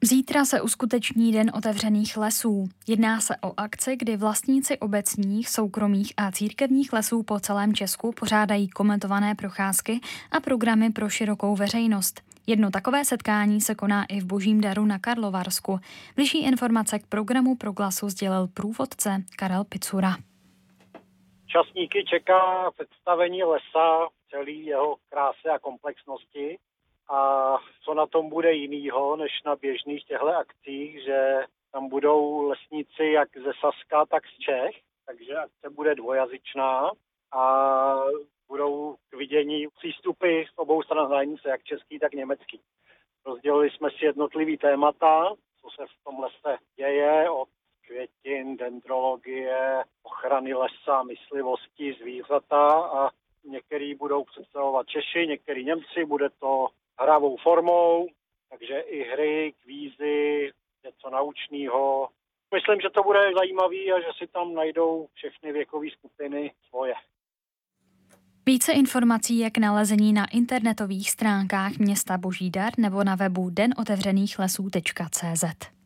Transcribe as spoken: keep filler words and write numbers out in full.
Zítra se uskuteční Den otevřených lesů. Jedná se o akci, kdy vlastníci obecních, soukromých a církevních lesů po celém Česku pořádají komentované procházky a programy pro širokou veřejnost. Jedno takové setkání se koná i v Božím Daru na Karlovarsku. Bližší informace k programu Proglasu sdělil průvodce Karel Picura. Účastníky čeká představení lesa, celý jeho krásy a komplexnosti. A co na tom bude jinýho, než na běžných těchto akcích, že tam budou lesníci jak ze Saska, tak z Čech, takže akce bude dvojazyčná a budou k vidění přístupy z obou stran hranice, jak český, tak německý. Rozdělili jsme si jednotlivý témata, co se v tom lese děje, od květin, dendrologie, ochrany lesa, myslivosti, zvířata a některý budou představovat Češi, některý Němci, bude to hravou formou, takže i hry, kvízy, něco naučného. Myslím, že to bude zajímavý a že si tam najdou všechny věkové skupiny svoje. Více informací je k nalezení na internetových stránkách města Boží Dar nebo na webu den otevřených lesů tečka cé zet.